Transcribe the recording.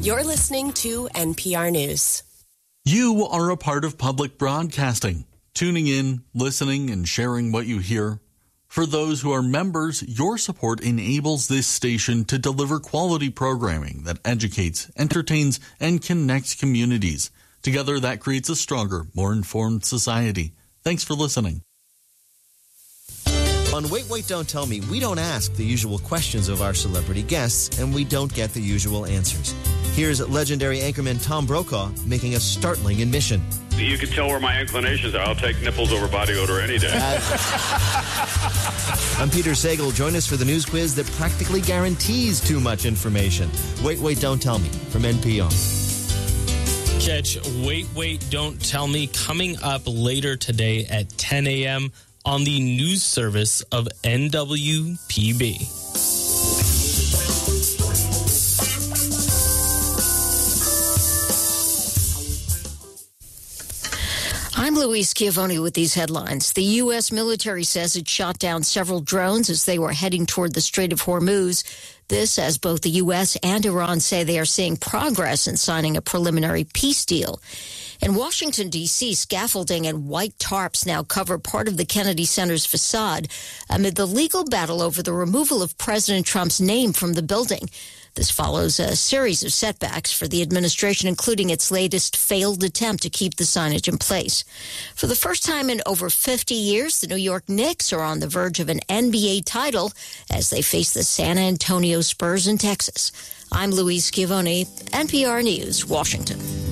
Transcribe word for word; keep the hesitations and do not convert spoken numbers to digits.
You're listening to N P R News. You are a part of public broadcasting, tuning in, listening, and sharing what you hear. For those who are members, your support enables this station to deliver quality programming that educates, entertains, and connects communities. Together, that creates a stronger, more informed society. Thanks for listening. On Wait, Wait, Don't Tell Me, we don't ask the usual questions of our celebrity guests, and we don't get the usual answers. Here's legendary anchorman Tom Brokaw making a startling admission. You can tell where my inclinations are. I'll take nipples over body odor any day. Uh, I'm Peter Sagal. Join us for the news quiz that practically guarantees too much information. Wait, Wait, Don't Tell Me from N P R. Catch Wait, Wait, Don't Tell Me coming up later today at ten a.m. on the news service of N W P B. I'm Louise Schiavone with these headlines. The U S military says it shot down several drones as they were heading toward the Strait of Hormuz. This as both the U S and Iran say they are seeing progress in signing a preliminary peace deal. In Washington, D C, scaffolding and white tarps now cover part of the Kennedy Center's facade amid the legal battle over the removal of President Trump's name from the building. This follows a series of setbacks for the administration, including its latest failed attempt to keep the signage in place. For the first time in over fifty years, the New York Knicks are on the verge of an N B A title as they face the San Antonio Spurs in Texas. I'm Louise Schiavone, N P R News, Washington.